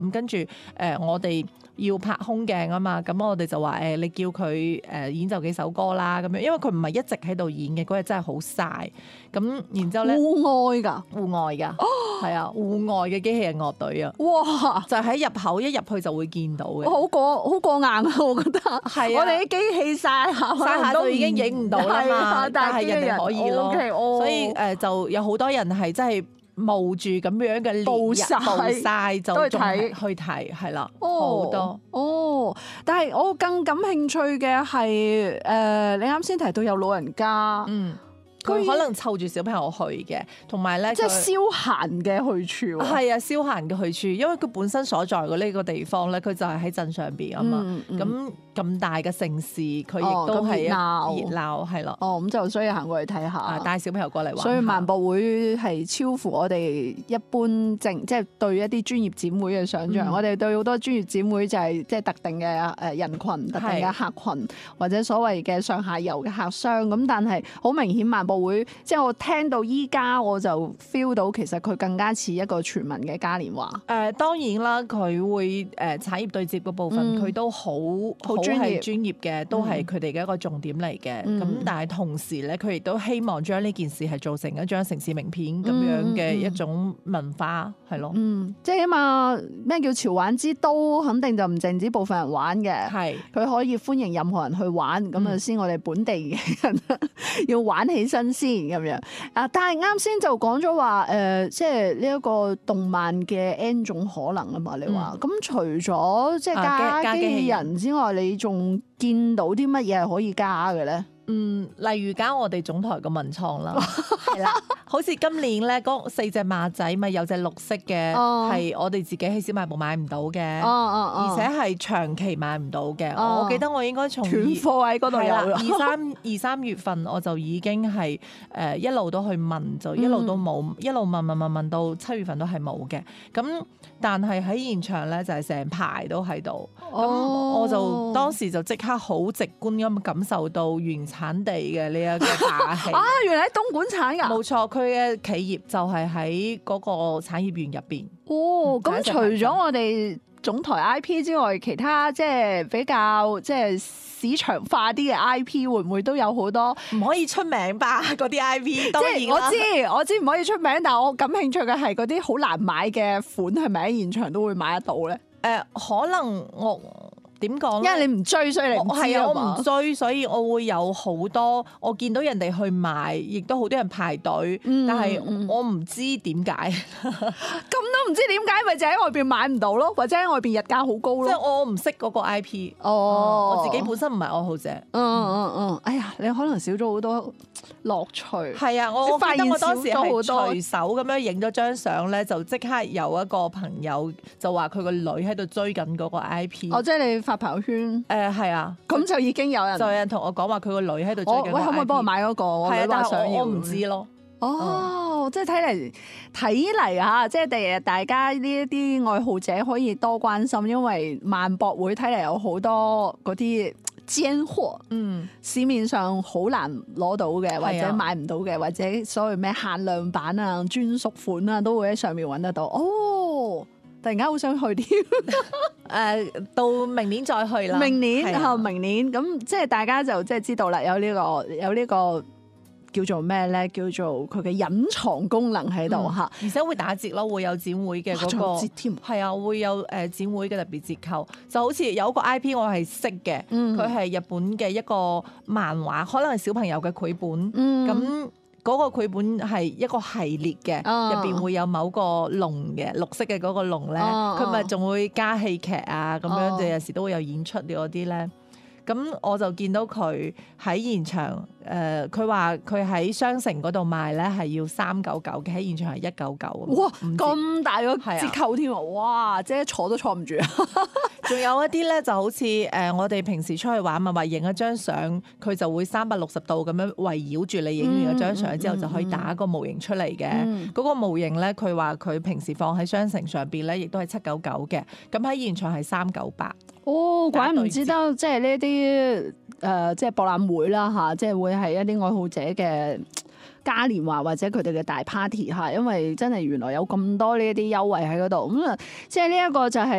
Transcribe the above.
咁跟住我哋要拍空鏡啊嘛，咁我哋就話你叫佢演奏幾首歌啦咁樣，因為佢唔係一直喺度演嘅，嗰日真係好曬。咁然之後咧， 戶外㗎， 戶外㗎，係啊，戶外嘅機器人樂隊啊， 哇！ 就喺入口一入去就會見到嘅。 好過硬啊！我覺得係啊， 我哋啲機器曬下就已經影唔到啦嘛，但係人哋可以咯。所以就有好多人係真係冒住咁樣嘅暴曬就仲去睇，係啦，好多。 哦，但係我更感興趣嘅係你啱先提到有老人家， 佢可能湊住小朋友去嘅，同埋咧即係消閒嘅去處。 係啊，消閒嘅去處，因為佢本身所在嘅呢個地方咧，佢就係喺鎮上邊啊嘛。咁大嘅城市，佢亦都係熱鬧，係咯。 咁就所以行過去睇下， 帶小朋友過嚟玩。 所以萬博會係超乎我哋一般即係對一啲專業展會嘅想像。我哋對好多專業展會就係即係特定嘅人群、特定嘅客群，或者所謂嘅上下游嘅客商。咁但係好明顯萬博會，即係我聽到依家我就 feel 到其實佢更加似一個全民嘅嘉年華。 當然啦，佢會產業對接嘅部分，佢都好專業嘅，都係佢哋嘅一個重點嚟嘅。咁但係同時咧，佢亦都希望將呢件事係做成一張城市名片咁樣嘅一種文化，係咯。 即係起碼咩叫潮玩之都，肯定就唔淨止部分人玩嘅。係佢可以歡迎任何人去玩，咁啊先我哋本地嘅人要玩起身先咁樣。但係啱先就講咗話即係呢一個動漫嘅 N 種可能啊嘛，你話咁除咗即係加機器人之外，你仲見到啲乜嘢係可以加嘅咧？ 例如加我哋總台嘅文創啦，係啦，好似今年咧嗰4隻馬仔咪有隻綠色嘅，係我哋自己喺小賣部買唔到嘅，而且係長期買唔到嘅。我記得我應該從斷貨喺嗰度有二三月份我就已經係一路都去問，就一路都冇，一路問到7月份都係冇嘅。咁但係喺現場咧就係成排都喺度，咁我就當時就即刻好直觀咁感受到原產地嘅呢一個霸氣原來喺東莞產㗎？ 冇錯，佢嘅企業就係喺嗰個產業園入邊。 咁除咗我哋總台 IP 之外，其他即係比較即係市場化啲嘅 IP 會唔會都有好多？ 唔可以出名吧？嗰啲 IP 當然我知唔可以出名，但係我感興趣嘅係嗰啲好難買嘅款，係咪喺現場都會買得到咧？ 可能我點講？ 因為你唔追，所以你唔知啊嘛。 我唔追，所以我會有好多我見到人哋去買，亦都好多人排隊，但係我唔知點解。 咁都唔知點解，咪就喺外邊買唔到咯，或者喺外邊日價好高咯。 即係我唔識嗰個 IP。我自己本身唔係愛好者。 哎呀，你可能少咗好多樂趣。 係啊，我記得我當時係隨手咁樣影咗張相咧，就即刻有一個朋友就話佢個女喺度追緊嗰個 IP。 即係你發朋友圈。 係啊， 咁就已經有人同我講話佢個女喺度追緊。 喂，可唔可以幫我買嗰個？ 係啊，但係我唔知咯。 即係睇嚟嚇，即係第日大家呢一啲愛好者可以多關心，因為萬博會睇嚟有好多嗰啲尖貨，市面上好難攞到嘅，或者買唔到嘅，或者所謂咩限量版啊、專屬款啊，都會喺上面揾得到。突然間好想去添。 到明年再去啦。 明年咁即係大家就即係知道啦，有呢個叫做咩咧？叫做佢嘅隱藏功能喺度嚇， 而且會打折咯，會有展會嘅嗰個折添。係啊，會有展會嘅特別折扣，就好似有一個 IP 我係識嘅，佢係日本嘅一個漫畫，可能係小朋友嘅繪本咁。嗰個繪本係一個系列嘅，入邊會有某個龍嘅綠色嘅嗰個龍咧，佢咪仲會加戲劇啊咁樣，就有時都會有演出嗰啲咧。咁我就見到佢喺現場，佢話佢喺商城嗰度賣咧係要399嘅，喺現場係199。 哇！咁大個折扣添啊！哇！即係坐都坐唔住啊！ 仲有一啲咧就好似我哋平時出去玩咪話影一張相，佢就會360度咁樣圍繞住你影完一張相之後就可以打個模型出嚟嘅。嗰個模型咧，佢話佢平時放喺商城上邊咧，亦都係799嘅。咁喺現場係398。 怪唔知得，即係呢啲即係博覽會啦嚇，即係會係一啲愛好者嘅嘉年華或者佢哋嘅大 party 嚇，因為真係原來有咁多呢一啲優惠喺嗰度，咁即係呢一個就係